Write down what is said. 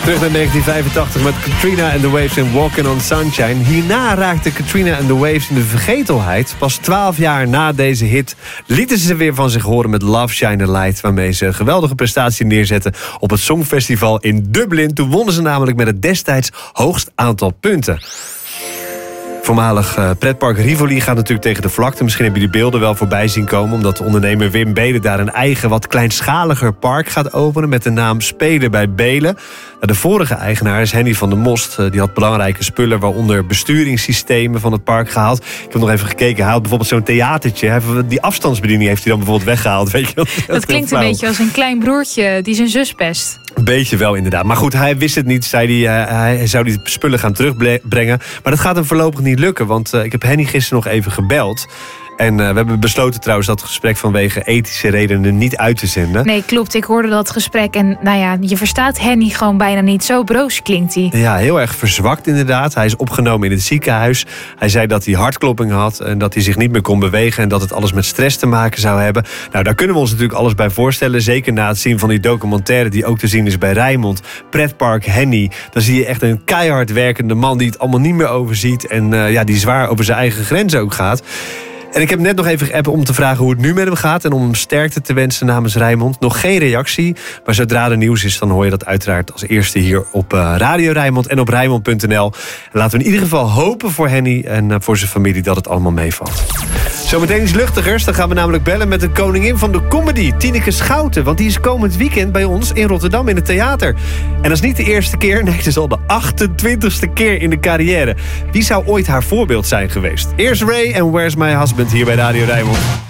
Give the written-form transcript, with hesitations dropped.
Terug naar 1985 met Katrina and the Waves en Walking on Sunshine. Hierna raakte Katrina and the Waves in de vergetelheid. Pas 12 jaar na deze hit lieten ze weer van zich horen met Love Shine a Light, waarmee ze een geweldige prestatie neerzetten op het Songfestival in Dublin. Toen wonnen ze namelijk met het destijds hoogst aantal punten. Voormalig pretpark Rivoli gaat natuurlijk tegen de vlakte. Misschien heb je die beelden wel voorbij zien komen, omdat ondernemer Wim Beelen daar een eigen, wat kleinschaliger park gaat openen met de naam Spelen bij Beelen. De vorige eigenaar is Henny van der Most. Die had belangrijke spullen, waaronder besturingssystemen van het park gehaald. Ik heb nog even gekeken. Hij had bijvoorbeeld zo'n theatertje. Die afstandsbediening heeft hij dan bijvoorbeeld weggehaald. Weet je, dat klinkt een beetje als een klein broertje die zijn zus pest. Een beetje wel, inderdaad. Maar goed, hij wist het niet. Zei hij zou die spullen gaan terugbrengen. Maar dat gaat hem voorlopig niet lukken. Want ik heb Henny gisteren nog even gebeld. En we hebben besloten trouwens dat gesprek vanwege ethische redenen niet uit te zenden. Nee, klopt. Ik hoorde dat gesprek. En nou ja, je verstaat Henny gewoon bijna niet. Zo broos klinkt hij. Ja, heel erg verzwakt inderdaad. Hij is opgenomen in het ziekenhuis. Hij zei dat hij hartklopping had en dat hij zich niet meer kon bewegen en dat het alles met stress te maken zou hebben. Nou, daar kunnen we ons natuurlijk alles bij voorstellen. Zeker na het zien van die documentaire die ook te zien is bij Rijnmond. Pretpark Henny. Dan zie je echt een keihard werkende man die het allemaal niet meer overziet. En die zwaar over zijn eigen grenzen ook gaat. En ik heb net nog even geappt om te vragen hoe het nu met hem gaat en om hem sterkte te wensen namens Rijnmond. Nog geen reactie, maar zodra er nieuws is, dan hoor je dat uiteraard als eerste hier op Radio Rijnmond en op Rijnmond.nl. Laten we in ieder geval hopen voor Henny en voor zijn familie dat het allemaal meevalt. Zometeen iets luchtigers, dan gaan we namelijk bellen met de koningin van de comedy, Tineke Schouten. Want die is komend weekend bij ons in Rotterdam in het theater. En dat is niet de eerste keer, nee, het is al de 28e keer in de carrière. Wie zou ooit haar voorbeeld zijn geweest? Eerst Ray en Where's My Husband hier bij Radio Rijnmond.